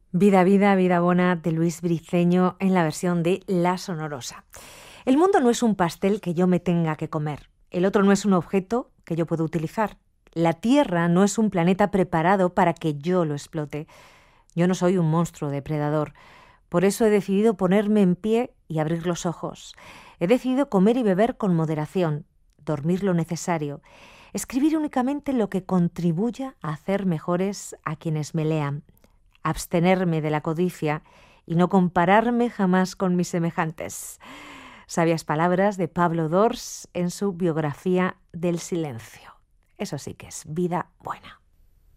Vida, vida, vida bona de Luis Briceño en la versión de La Sonorosa. El mundo no es un pastel que yo me tenga que comer. El otro no es un objeto que yo puedo utilizar. La Tierra no es un planeta preparado para que yo lo explote. Yo no soy un monstruo depredador. Por eso he decidido ponerme en pie y abrir los ojos. He decidido comer y beber con moderación, dormir lo necesario, escribir únicamente lo que contribuya a hacer mejores a quienes me lean, abstenerme de la codicia y no compararme jamás con mis semejantes. Sabias palabras de Pablo Dors en su biografía del silencio. Eso sí que es vida buena.